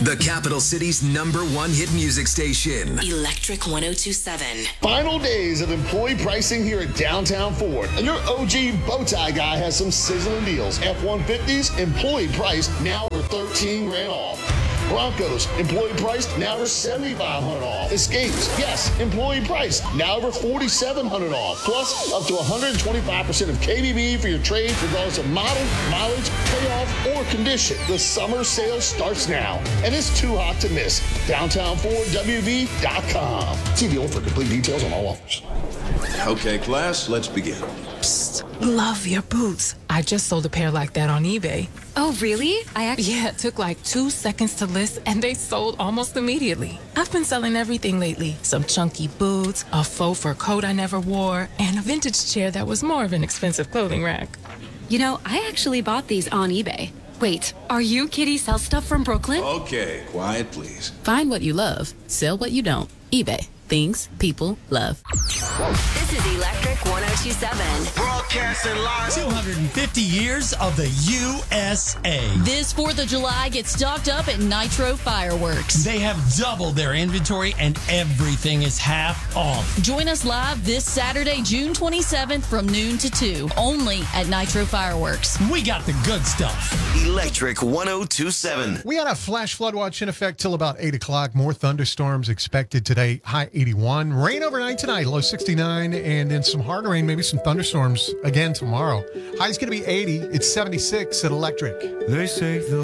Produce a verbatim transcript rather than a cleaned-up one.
The capital city's number one hit music station. Electric one oh two seven. Final days of employee pricing here at Downtown Ford. And your O G Bowtie guy has some sizzling deals. F one fifties, employee priced, now for thirteen grand off. Broncos, employee priced, now for seventy-five hundred dollars off. Escapes, yes, employee priced, now over forty-seven hundred dollars off. Plus, up to one hundred twenty-five percent of K B B for your trade, regardless of model, mileage, payoff, or condition. The summer sale starts now, and it's too hot to miss. Downtown Ford W V dot com. See dealer for complete details on all offers. Okay, class, let's begin. Psst, love your boots. I just sold a pair like that on eBay. Oh, really? I actually... Yeah, it took like two seconds to list, and they sold almost immediately. I've been selling everything lately. Some chunky boots, a faux fur coat I never wore, and a vintage chair that was more of an expensive clothing rack. You know, I actually bought these on eBay. Wait, are you Kitty Sell Stuff from Brooklyn? Okay, quiet, please. Find what you love, sell what you don't. eBay. Things people love. This is Electric one oh two seven. Broadcasting live. two hundred fifty years of the U S A. This fourth of July gets stocked up at Nitro Fireworks. They have doubled their inventory and everything is half off. Join us live this Saturday, June twenty-seventh from noon to two, only at Nitro Fireworks. We got the good stuff. Electric one oh two seven. We had a flash flood watch in effect till about eight o'clock. More thunderstorms expected today. High eighty-one. Rain overnight tonight, low sixty-nine, and then some hard rain, maybe some thunderstorms again tomorrow. High's going to be eighty. It's seventy-six at Electric. They say the